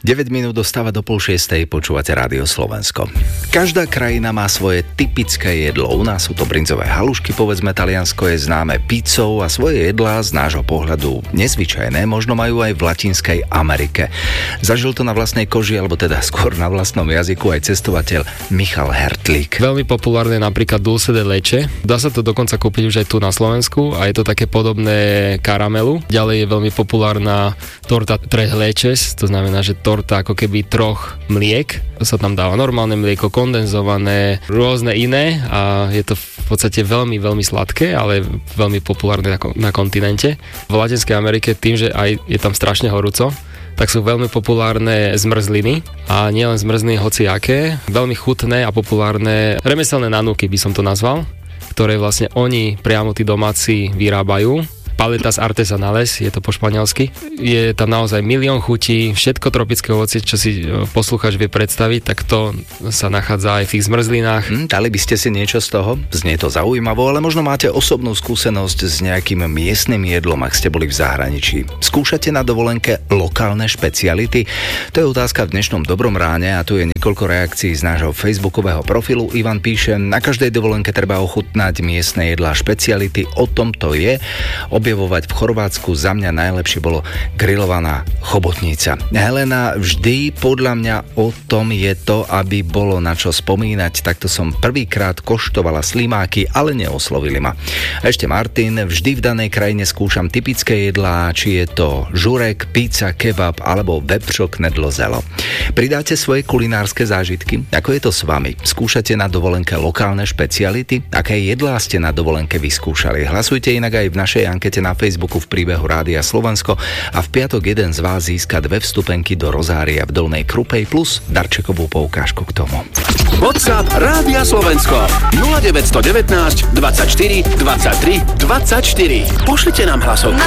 9 minút dostáva do 5:30, počúvate Rádio Slovensko. Každá krajina má svoje typické jedlo. U nás sú to brinzové halušky, povedzme, Taliansko je známe pizzou a svoje jedlá z nášho pohľadu nezvyčajné možno majú aj v Latinskej Amerike. Zažil to na vlastnej koži, alebo teda skôr na vlastnom jazyku aj cestovateľ Michal Hertlík. Veľmi populárne napríklad dulce de leche. Dá sa to dokonca kúpiť už aj tu na Slovensku a je to také podobné karamelu. Ďalej je veľmi populárna torta tres leches, to znamená, že torta ako keby troch mliek. Sa tam dáva normálne mlieko, kondenzované, rôzne iné a je to v podstate veľmi, veľmi sladké, ale veľmi populárne na kontinente. V Latinskej Amerike tým, že aj je tam strašne horúco, tak sú veľmi populárne zmrzliny a nielen zmrzliny hociaké, veľmi chutné a populárne remeselné nanúky by som to nazval, ktoré vlastne oni priamo tí domáci vyrábajú. Paletas artesanales, je to po španielsky. Je tam naozaj milión chutí, všetko tropické ovocie, čo si poslucháč vie predstaviť, tak to sa nachádza aj v tých zmrzlinách. Dali by ste si niečo z toho? Znie to zaujímavo, ale možno máte osobnú skúsenosť s nejakým miestnym jedlom, ak ste boli v zahraničí. Skúšate na dovolenke lokálne špeciality? To je otázka v dnešnom Dobrom ráne a tu je niekoľko reakcií z nášho facebookového profilu. Ivan píše, na každej dovolenke treba ochutnať miestne jedlá špeciality, o tom to je. Objavovať v Chorvátsku za mňa najlepšie bolo grillovaná chobotnica. Helena, vždy podľa mňa o tom je to, aby bolo na čo spomínať. Takto som prvýkrát koštovala slimáky, ale neoslovili ma. A ešte Martin, vždy v danej krajine skúšam typické jedlá, či je to žurek, pizza, kebab alebo vepřo, knedlo, zelo. Pridáte svoje kulinárske zážitky? Ako je to s vami? Skúšate na dovolenke lokálne špeciality? Aké jedlá ste na dovolenke vyskúšali? Hlasujte inak aj v našej ankete na Facebooku v príbehu Rádia Slovensko a v piatok jeden z vás získa 2 vstupenky do Rozária v Dolnej Krupej plus darčekovú poukážku k tomu. WhatsApp Rádia Slovensko 0919 24 23 24. Pošlite nám hlasovku.